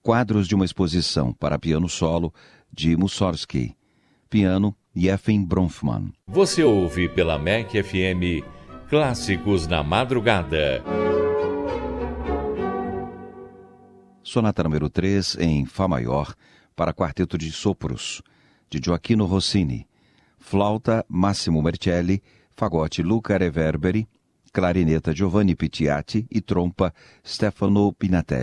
quadros de uma exposição para piano solo de Mussorgsky, piano Yefim Bronfman. Você ouve pela MEC FM Clássicos na Madrugada. Sonata número 3 em Fá maior para quarteto de sopros, de Gioacchino Rossini, flauta Massimo Mercelli, fagote Luca Reverberi, clarineta Giovanni Pittiatti e trompa Stefano Pinatelli.